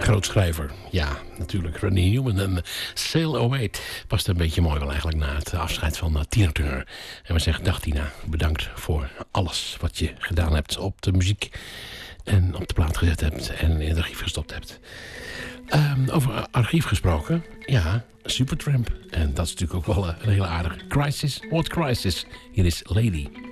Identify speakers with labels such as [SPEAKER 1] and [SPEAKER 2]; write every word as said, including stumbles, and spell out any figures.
[SPEAKER 1] grootschrijver. Ja, natuurlijk. Randy Newman en Sail Away. Past een beetje mooi wel eigenlijk na het afscheid van uh, Tina Turner. En we zeggen, dag Tina, bedankt voor alles wat je gedaan hebt op de muziek. En op de plaat gezet hebt en in het archief gestopt hebt. Um, over archief gesproken, ja, Supertramp. En dat is natuurlijk ook wel een hele aardige Crisis. What Crisis? Hier is Lady.